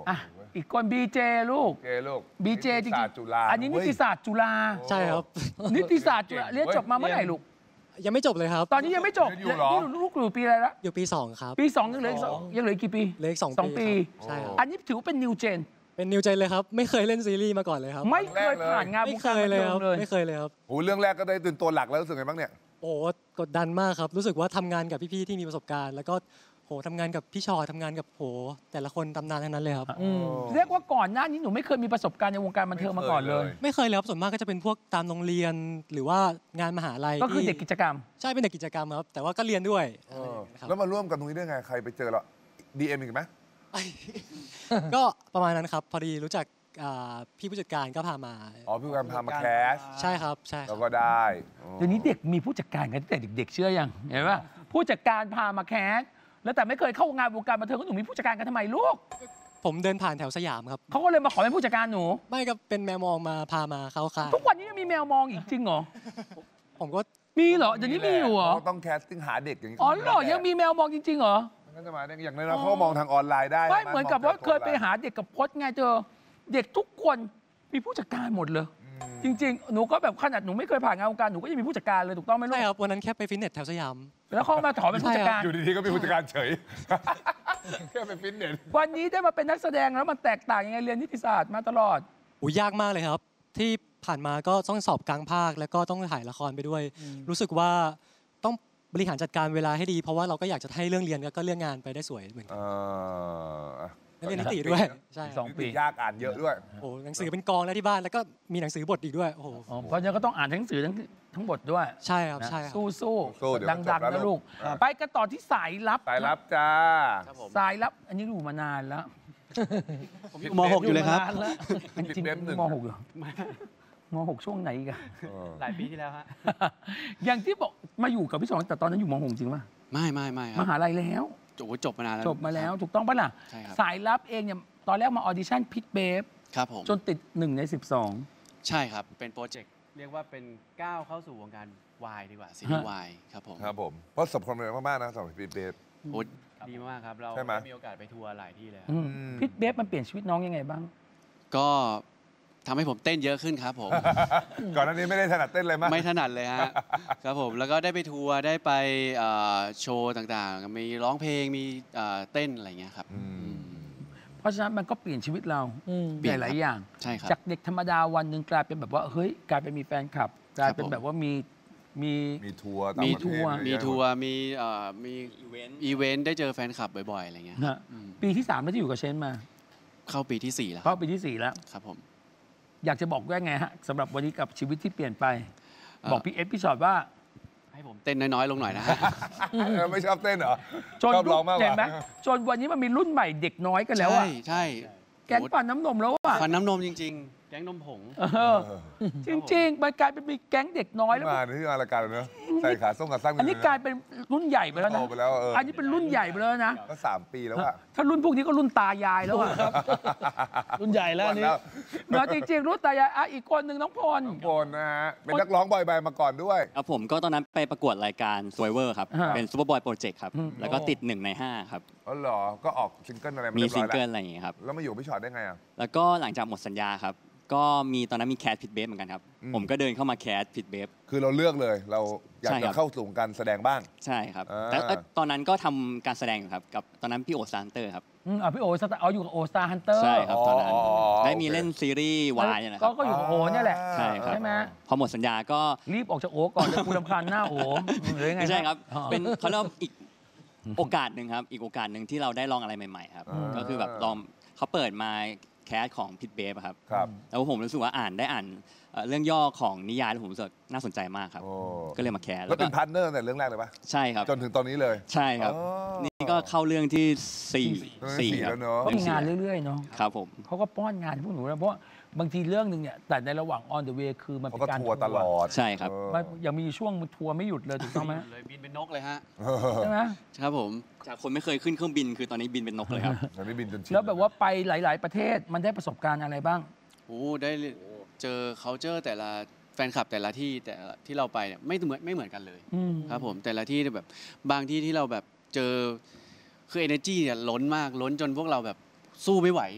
อ่ะอีกคนบีเจลูกบีเจจริงๆอันนี้นิติศาสตร์จุฬาใช่ครับนิติศาสตร์จุฬาเรียนจบมาเมื่อไหร่ลูกยังไม่จบเลยครับตอนนี้ยังไม่จบนี่ลูกอยู่ปีอะไรละอยู่ปี2ครับปี2ยังเหลือกี่ปีเหลืออีก2 ปีใช่ครับอันนี้ถือเป็นนิวเจนเป็นนิวเจนเลยครับไม่เคยเล่นซีรีส์มาก่อนเลยครับไม่เคยผ่านงานไม่เคยเลยครับไม่เคยเลยครับโอ้เรื่องแรกก็ได้เป็นตัวหลักแล้วรู้สึกไงบ้างเนี่ยโอ้กดดันมากครับรู้สึกว่าทำงานกับพี่ๆที่มีประสบการณ์แล้วก็โหทำงานกับพี่ชอทำงานกับโหแต่ละคนตำนานทั้งนั้นเลยครับเรียกว่าก่อนหน้านี้หนูไม่เคยมีประสบการณ์ในวงการบันเทิงมาก่อนเลยไม่เคยเลยครับส่วนมากก็จะเป็นพวกตามโรงเรียนหรือว่างานมหาลัยก็คือเด็กกิจกรรมใช่เป็นเด็กกิจกรรมครับแต่ว่าก็เรียนด้วยแล้วมาร่วมกันตรงนี้ได้ไงใครไปเจอเราDM อีกไหมก็ประมาณนั้นครับพอดีรู้จักพี่ผู้จัดการก็พามาพี่ผู้จัดการพามาแคสใช่ครับใช่เราก็ได้เดี๋ยวนี้เด็กมีผู้จัดการกันตั้งแต่เด็กๆเชื่อยังเห็นป่ะผู้จัดการพามาแคสแล้วแต่ไม่เคยเข้างานวงการบันเทิงก็หนูมีผู้จัดการกันทำไมลูกผมเดินผ่านแถวสยามครับเขาก็เลยมาขอเป็นผู้จัดการหนูไม่ก็เป็นแมวมองมาพามาเข้าค่ายทุกวันนี้ยังมีแมวมองอีกจริงเหรอผมก็มีเหรอเดี๋ยวนี้มีอยู่เหรอต้องแคสติ้งหาเด็กอย่างนี้อ๋อเหรอยังมีแมวมองจริงๆเหรอนั่นจะมาได้อย่างน้อยเขามองทางออนไลน์ได้ไม่เหมือนกับว่าเคยไปหาเด็กกับพจน์ไงเธอเด็กทุกคนมีผู้จัดการหมดเลยจริงๆหนูก็แบบขนาดหนูไม่เคยผ่านงานวงการหนูก็ยังมีผู้จัดการเลยถูกต้องไหมลูกใช่ครับวันนั้นแค่ไปฟิตเนสแถวสยามแล้วเขามาถอเป็นผู้จัดการอยู่ดีๆก็มีผู้จัดการเฉยแค่ไปฟิตเนสวันนี้ได้มาเป็นนักแสดงแล้วมันแตกต่างยังไงเรียนนิติศาสตร์มาตลอดยากมากเลยครับที่ผ่านมาก็ต้องสอบกลางภาคแล้วก็ต้องถ่ายละครไปด้วยรู้สึกว่าต้องบริหารจัดการเวลาให้ดีเพราะว่าเราก็อยากจะให้เรื่องเรียนแล้วก็เรื่องงานไปได้สวยเหมือนกันเรียนนิติด้วยใช่ 2 ปียากอ่านเยอะด้วยโอ้หนังสือเป็นกองแล้วที่บ้านแล้วก็มีหนังสือบทอีกด้วยโอ้โหเพราะฉะนั้นก็ต้องอ่านหนังสือทั้งบทด้วยใช่ครับใช่สู้ดังๆนะลูกไปกันต่อที่สายลับจ้าสายลับอันนี้อยู่มานานแล้วม.6 อยู่เลยครับจริงๆม.6 เหรอม.6 ช่วงไหนกันหลายปีที่แล้วฮะอย่างที่บอกมาอยู่กับพี่สองแต่ตอนนั้นอยู่ม.6 จริงป่ะไม่มหาลัยแล้วจบมานานแล้วจบมาแล้วถูกต้องป่ะล่ะสายลับเองเนี่ยตอนแรกมาออดิชั่นพิทเบฟครับผมจนติด1 ใน 12 ใช่ครับเป็นโปรเจกต์เรียกว่าเป็นก้าวเข้าสู่วงการวายดีกว่าซีรีส์วายครับผมเพราะสมความเป็นมากๆนะสำหรับพิทเบฟดีมากครับเรามีโอกาสไปทัวร์หลายที่เลยพิทเบฟมันเปลี่ยนชีวิตน้องยังไงบ้างก็ทำให้ผมเต้นเยอะขึ้นครับผมก่อนหน้านี้ไม่ได้ถนัดเต้นเลยมั้ยไม่ถนัดเลยฮะครับผมแล้วก็ได้ไปทัวร์ได้ไปโชว์ต่างๆมีร้องเพลงมีเต้นอะไรเงี้ยครับเพราะฉะนั้นมันก็เปลี่ยนชีวิตเราหลายอย่างใช่ครับจากเด็กธรรมดาวันหนึ่งกลายเป็นแบบว่าเฮ้ยกลายเป็นมีแฟนคลับกลายเป็นแบบว่ามีทัวร์มีอีเวนต์ได้เจอแฟนคลับบ่อยๆอะไรเงี้ยปีที่3แล้วที่อยู่กับเชนมาเข้าปีที่4แล้วเข้าปีที่4แล้วครับผมอยากจะบอกว่าไงฮะสำหรับวันนี้กับชีวิตที่เปลี่ยนไปบอกพี่พี่ชอตว่าให้ผมเต้นน้อยๆลงหน่อยนะฮะไม่ชอบเต้นเหรอชอบร้องมากกว่าเห็นไหมจนวันนี้มันมีรุ่นใหม่เด็กน้อยกันแล้วอ่ะใช่แก๊งปั่นน้ำนมแล้วอ่ะปั่นน้ำนมจริงๆแก๊งนมผงจริงๆมันกลายเป็นมีแก๊งเด็กน้อยแล้วมาที่รายการเนอะใส่ขาส้มกับสั้นอันนี้กลายเป็นรุ่นใหญ่ไปแล้วนะอันนี้เป็นรุ่นใหญ่ไปแล้วนะก็3 ปีแล้วอะถ้ารุ่นพวกนี้ก็รุ่นตายายแล้วอะรุ่นใหญ่แล้วนี่เนาะจริงๆรุ่นตายายอีกคนหนึ่งน้องพลนะฮะเป็นนักร้องบอยแบนด์มาก่อนด้วยครับผมก็ตอนนั้นไปประกวดรายการ Survivor ครับเป็นซูเปอร์บอยโปรเจกต์ครับแล้วก็ติด1 ใน 5ครับอ๋อเหรอก็ออกซิงเกิลอะไรมีซิงเกิลอะไรอย่างเงี้ยครับแล้วมาอยู่พี่ชอตได้ไงอ่ะแล้วก็หลังจากหมดสัญญาครับก็มีตอนนั้นมีแคสพิทเบฟเหมือนกันครับผมก็เดินเข้ามาแคสพิทเบฟคือเราเลือกเลยเราอยากจะเข้าสู่การแสดงบ้างใช่ครับแต่ตอนนั้นก็ทำการแสดงอยู่ครับกับตอนนั้นพี่โอสตาร์ฮันเตอร์ครับพี่โอสตาร์อยู่กับโอสตาร์ฮันเตอร์ใช่ครับตอนนั้นได้มีเล่นซีรีส์วายเนี่ยนะครับก็อยู่กับโอเนี่ยแหละใช่ครับใช่ไหมพอหมดสัญญาก็รีบออกจากโอก่อนจะกูรำคาญหน้าโอไม่ใช่ครับเป็นเขาเรียกอีกโอกาสหนึ่งครับอีกโอกาสหนึ่งที่เราได้ลองอะไรใหม่ๆครับก็คือแบบลองเขาเปิดมาแคสของพิทเบฟครับแล้วผมรู้สึกว่าอ่านเรื่องย่อของนิยายแล้วผมรู้สึกน่าสนใจมากครับก็เลยมาแคสแล้วเป็นพาร์ทเนอร์ในเรื่องแรกเลยปะใช่ครับจนถึงตอนนี้เลยใช่ครับนี่ก็เข้าเรื่องที่4 แล้วเนาะก็มีงานเรื่อยๆเนาะครับผมเขาก็ป้อนงานพวกหนูแล้วเพราะบางทีเรื่องหนึ่งเนี่ยแต่ในระหว่าง on the way คือมันเป็นการทัวร์ตลอดใช่ครับยังมีช่วงทัวร์ไม่หยุดเลยถูกต้องไหมเลยบินเป็นนกเลยฮะใช่ไหมครับผมจากคนไม่เคยขึ้นเครื่องบินคือตอนนี้บินเป็นนกเลยครับตอนนี้บินจนชินแล้วแบบว่าไปหลายๆประเทศมันได้ประสบการณ์อะไรบ้างได้เจอ culture แต่ละแฟนคลับแต่ละที่เราไปเนี่ยไม่เหมือนกันเลยครับผมแต่ละที่แบบบางที่ที่เราแบบเจอคือ energy เนี่ยล้นมากล้นจนพวกเราแบบสู้ไม่ไหว